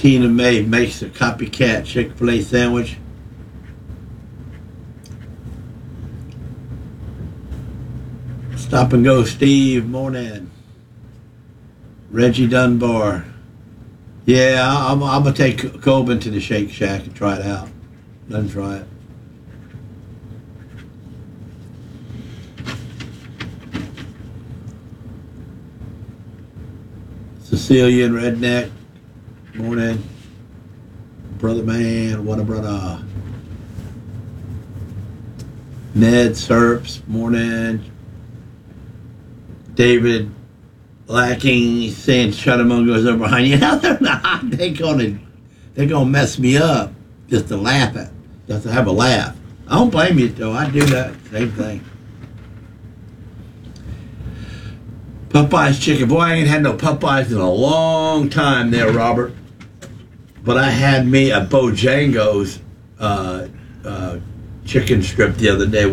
Tina Mae makes a copycat Chick-fil-A sandwich. Stop and Go Steve, morning. Reggie Dunbar. Yeah, I'm going to take Coben to the Shake Shack and try it out. Let him try it. Cecilia and Redneck, morning. Brother Man, what a brother. Ned Serps, morning. David Lacking saying Shudderman goes over behind you. No, they're not. They're gonna mess me up just to laugh at, just to have a laugh. I don't blame you though. I do that same thing. Popeye's chicken. Boy, I ain't had no Popeyes in a long time there, Robert. But I had me a Bojangles chicken strip the other day.